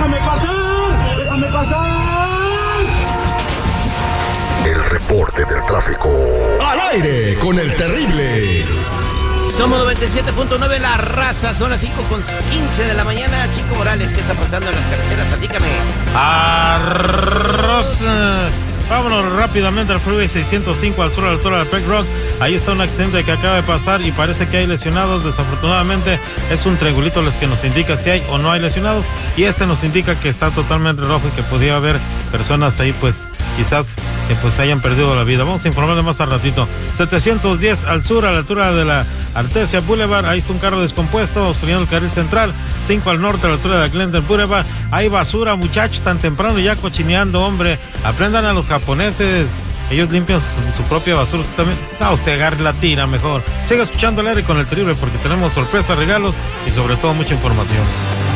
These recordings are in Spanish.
¡Déjame pasar! ¡Déjame pasar! El reporte del tráfico. Al aire con el terrible. Somos 97.9 La Raza, son las 5:15 de la mañana. Chico Morales, ¿qué está pasando en las carreteras? Platícame. Arroz. Vámonos rápidamente al Freeway 605 al sur a la altura de Peck Rock. Ahí está un accidente que acaba de pasar y parece que hay lesionados. Desafortunadamente es un triangulito los que nos indica si hay o no hay lesionados. Y este nos indica que está totalmente rojo y que podría haber personas ahí, pues quizás que pues hayan perdido la vida. Vamos a informarle más al ratito. 710 al sur a la altura de la Artesia Boulevard. Ahí está un carro descompuesto obstruyendo el carril central. 5 al norte a la altura de la Glendale Boulevard. Hay basura, muchachos, tan temprano ya cochineando, hombre. Aprendan a los japoneses. Ellos limpian su propia basura. Usted también. No, usted agarre la tira mejor. Siga escuchando el aire con el terrible porque tenemos sorpresas, regalos y sobre todo mucha información.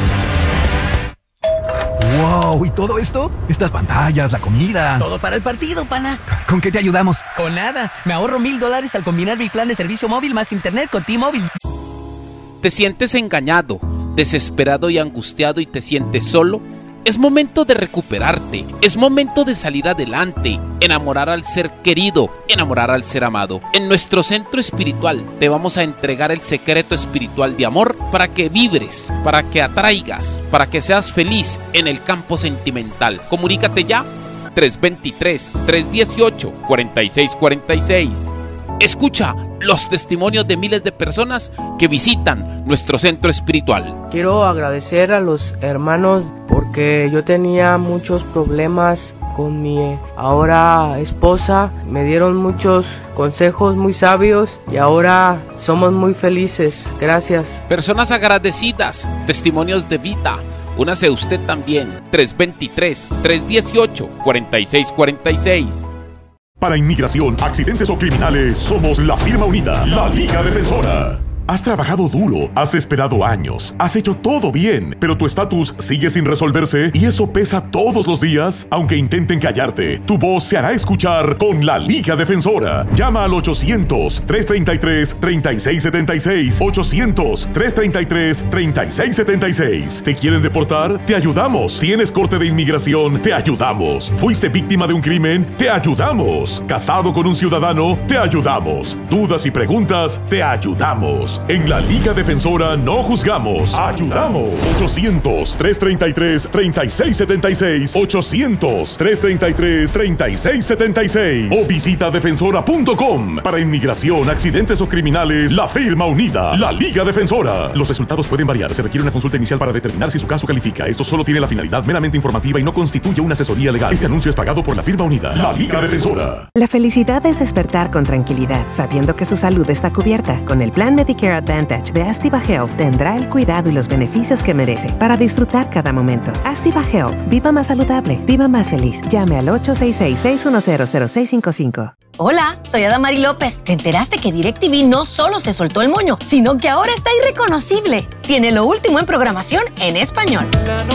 ¡Wow! ¿Y todo esto? Estas pantallas, la comida. Todo para el partido, pana. ¿Con qué te ayudamos? Con nada. Me ahorro $1,000 al combinar mi plan de servicio móvil más internet con T-Mobile. ¿Te sientes engañado, desesperado y angustiado y te sientes solo? Es momento de recuperarte, es momento de salir adelante, enamorar al ser querido, enamorar al ser amado. En nuestro centro espiritual te vamos a entregar el secreto espiritual de amor para que vibres, para que atraigas, para que seas feliz en el campo sentimental. Comunícate ya, 323-318-4646. Escucha los testimonios de miles de personas que visitan nuestro centro espiritual. Quiero agradecer a los hermanos porque yo tenía muchos problemas con mi ahora esposa. Me dieron muchos consejos muy sabios y ahora somos muy felices. Gracias. Personas agradecidas, testimonios de vida. Únase usted también, 323-318-4646. Para inmigración, accidentes o criminales, somos la firma unida, la Liga Defensora. Has trabajado duro, has esperado años, has hecho todo bien, pero tu estatus sigue sin resolverse y eso pesa todos los días. Aunque intenten callarte, tu voz se hará escuchar con la Liga Defensora. Llama al 800-333-3676. 800-333-3676. ¿Te quieren deportar? Te ayudamos. ¿Tienes corte de inmigración? Te ayudamos. ¿Fuiste víctima de un crimen? Te ayudamos. ¿Casado con un ciudadano? Te ayudamos. ¿Dudas y preguntas? Te ayudamos. En la Liga Defensora no juzgamos, ayudamos. 800-333-3676. 800-333-3676. O visita defensora.com. Para inmigración, accidentes o criminales, la firma unida, la Liga Defensora. Los resultados pueden variar. Se requiere una consulta inicial para determinar si su caso califica. Esto solo tiene la finalidad meramente informativa y no constituye una asesoría legal. Este anuncio es pagado por la firma unida, la Liga Defensora. La felicidad es despertar con tranquilidad, sabiendo que su salud está cubierta. Con el plan Medicare Advantage de Astiva Health tendrá el cuidado y los beneficios que merece para disfrutar cada momento. Astiva Health. Viva más saludable. Viva más feliz. Llame al 866-610-0655. Hola, soy Adamari López. ¿Te enteraste que DirecTV no solo se soltó el moño, sino que ahora está irreconocible? Tiene lo último en programación en español.